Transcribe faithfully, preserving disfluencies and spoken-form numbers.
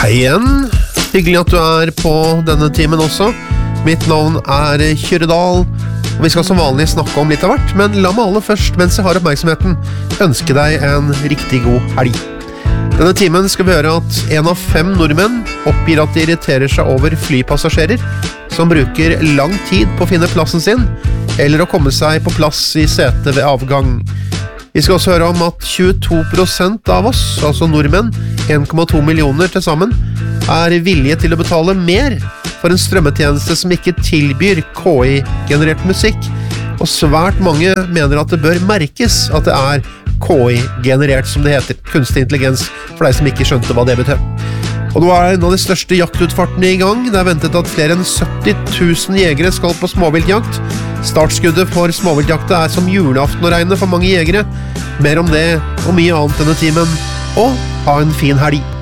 Hei igjen. Hyggelig at du er på denne timen også. Mitt navn er Kyrredal, og vi skal som vanlig snakke om litt av hvert, men la meg aller først, mens jeg har oppmerksomheten, ønske deg en riktig god helg. Denne timen skal vi høre at en av fem nordmenn oppgir at de irriterer seg over flypassasjerer som bruker lang tid på å finne plassen sin, eller å komme seg på plass i setet ved avgang. Vi skal også høre om at tjueto prosent av oss, altså nordmenn, en komma to millioner til sammen, er villige til å betale mer for en strømmetjeneste som ikke tilbyr K I-generert musikk, og svært mange mener at det bør merkes at det er K I-generert, som det heter, kunstig intelligens, for deg som ikke skjønte hva det betyr. Og nå er en av de største jaktutfartene i gang. Det er ventet at flere enn sytti tusen jegere skal på småviltjakt. Startskuddet for småviltjakta er som julaften å regne for mange jegere. Mer om det og mye annet denne timen, og ha en fin helg!